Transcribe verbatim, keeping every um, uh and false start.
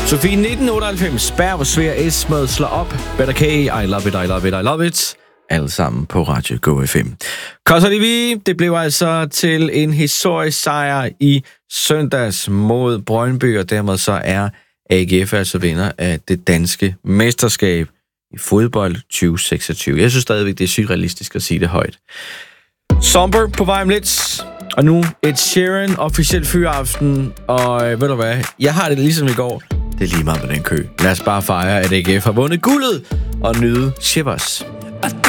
Sofie nitten otteoghalvfems, Bær, hvor svær S med slår op. Better K, I love it, I love it, I love it. Alle sammen på Radio Go F M. Koster de vi, det blev altså til en historisk sejr i søndags mod Brøndby, og dermed så er A G F altså vinder af det danske mesterskab i fodbold tyve seksogtyve. Jeg synes stadigvæk, det er surrealistisk at sige det højt. Somber på vej om lidt, og nu et Sheeran officielt fyraften, og øh, ved du hvad, jeg har det ligesom i går. Det er lige meget med den kø. Lad os bare fejre, at A G F har vundet guldet og nyde Shivers.